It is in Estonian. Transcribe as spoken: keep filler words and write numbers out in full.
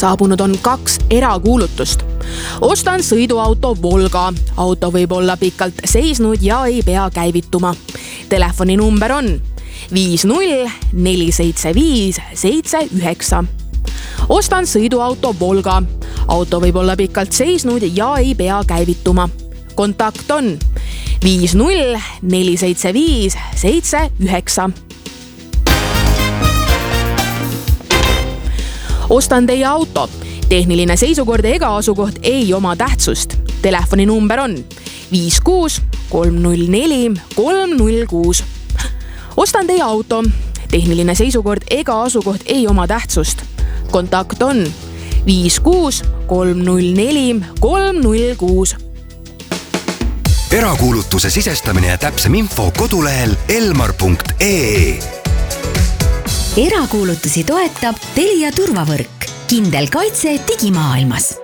Saabunud on kaks erakuulutust. Ostan sõiduauto Volga. Auto võib olla pikalt seisnud ja ei pea käivituma. Telefoninumber on viis null neli seitse viis seitse üheksa. Ostan sõiduauto Volga. Auto võib olla pikalt seisnud ja ei pea käivituma. Kontakt on viis null neli seitse viis seitse üheksa. Ostan teie auto. Tehniline seisukord ega asukoht ei oma tähtsust. Telefoninumber on viis kuus kolm null neli kolm null kuus. Ostan teie auto. Tehniline seisukord ega asukoht ei oma tähtsust. Kontakt on viis kuus kolm null neli kolm null kuus. Erakuulutuse sisestamine ja täpsem info kodulehel elmar punkt ee. Erakuulutusi toetab Telia turvavõrk. Kindel kaitse digimaailmas.